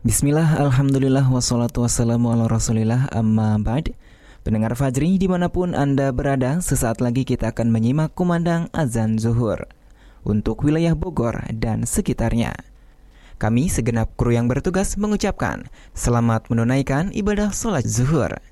Bismillah, alhamdulillah, wassalatu wassalamu ala rasulillah, amma ba'd. Pendengar Fajri dimanapun Anda berada, sesaat lagi kita akan menyimak kumandang azan zuhur untuk wilayah Bogor dan sekitarnya. Kami segenap kru yang bertugas mengucapkan selamat menunaikan ibadah sholat zuhur.